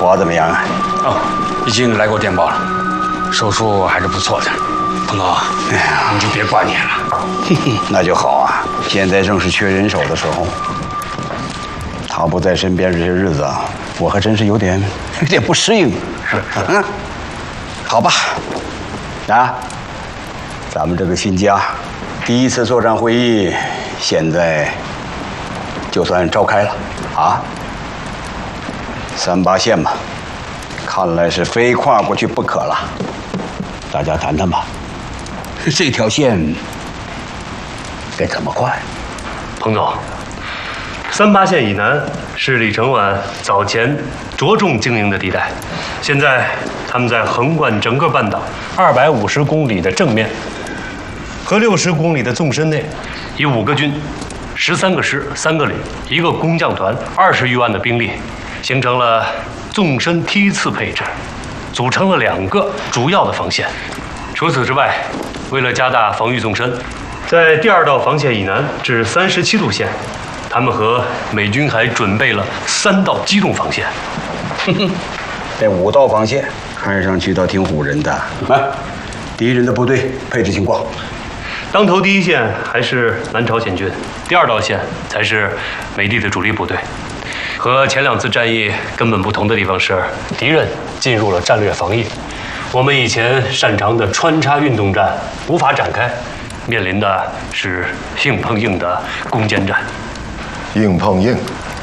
宝怎么样啊？ 哦，已经来过电报了，手术还是不错的。彭总，哎呀，你就别挂念了。 那就好啊，现在正是缺人手的时候。他不在身边这些日子啊，我还真是有点不适应。 是， 好吧，啊，咱们这个新家第一次作战会议，现在就算召开了啊。38线嘛，看来是非跨过去不可了。大家谈谈吧，这条线该怎么跨？ 彭总，38线以南是李承晚早前着重经营的地带，现在他们在横贯整个半岛250公里的正面和60公里的纵深内，以5个军、13个师、3个旅、1个工匠团、20余万的兵力，形成了纵深梯次配置，组成了2个主要的防线。除此之外，为了加大防御纵深，在第2道防线以南至37度线，他们和美军还准备了3道机动防线。 这5道防线看上去倒挺唬人的。来，敌人的部队配置情况。 当头第1线还是南朝鲜军，第2道线才是美帝的主力部队。和前2次战役根本不同的地方是，敌人进入了战略防御，我们以前擅长的穿插运动战无法展开，面临的是硬碰硬的攻坚战。 硬碰硬，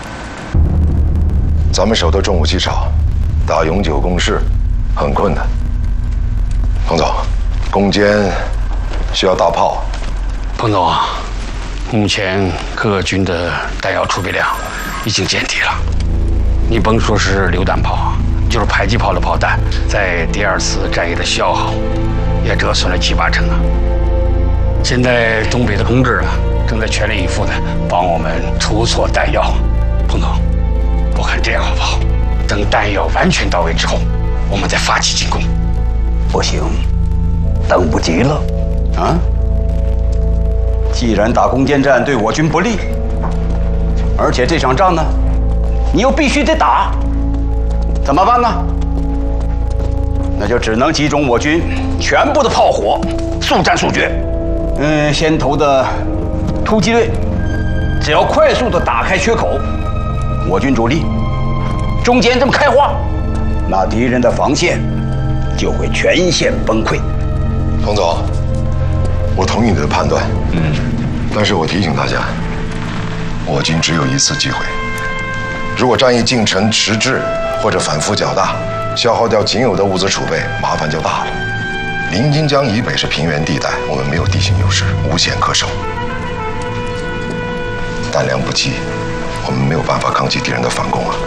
咱们手头重武器少，打永久攻势很困难。彭总，攻坚需要大炮。 彭总，目前各军的弹药储备量已经见底了。你甭说是榴弹炮，就是迫击炮的炮弹，在第2次战役的消耗也折损了7、8成啊。现在东北的同志啊，正在全力以赴的帮我们筹措弹药。彭总，我看这样好不好？等弹药完全到位之后，我们再发起进攻。 不行，等不及了啊！既然打攻坚战对我军不利，而且这场仗呢，你又必须得打，怎么办呢？那就只能集中我军全部的炮火，速战速决。先头的突击队，只要快速的打开缺口，我军主力中间这么开花，那敌人的防线就会全线崩溃。 彭总，我同意你的判断，但是我提醒大家，我军只有1次机会，如果战役进程迟滞或者反复较大，消耗掉仅有的物资储备，麻烦就大了。临津江以北是平原地带，我们没有地形优势，无险可守。弹粮不济，我们没有办法抗击敌人的反攻啊。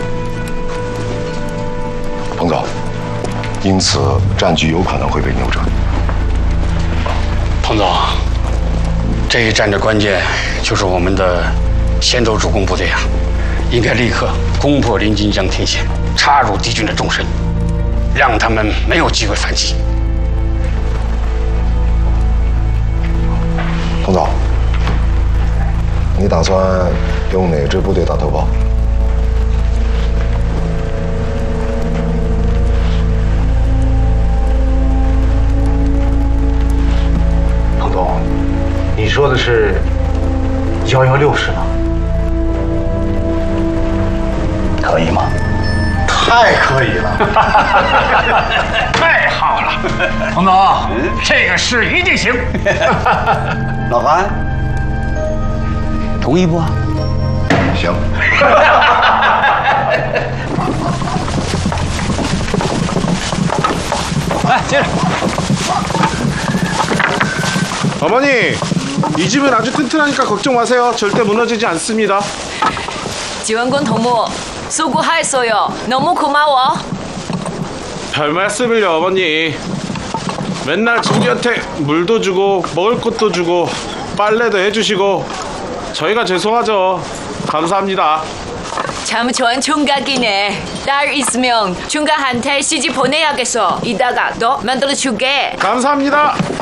彭总，因此战局有可能会被扭转。 彭总，这一战的关键就是我们的先头主攻部队啊，应该立刻攻破临津江天险，插入敌军的纵深，让他们没有机会反击。 彭总，你打算用哪支部队打头炮？ 彭总，你说的是116师吗？ 可以吗？ 太可以了！ 太好了，彭总，这个事一定行。 老韩，同意不？ 行。 来，接着。 어머니, 이 집은 아주 튼튼하니까 걱정 마세요. 절대 무너지지 않습니다. 지원군 동무, 수고하셨어요. 너무 고마워. 별 말씀을요, 어머니. 맨날 우리한테 물도 주고 먹을 것도 주고 빨래도 해주시고 저희가 죄송하죠. 감사합니다. 참 좋은 총각이네. 딸 있으면 총각한테 시집 보내야겠어. 이따가 너 만들어줄게. 감사합니다.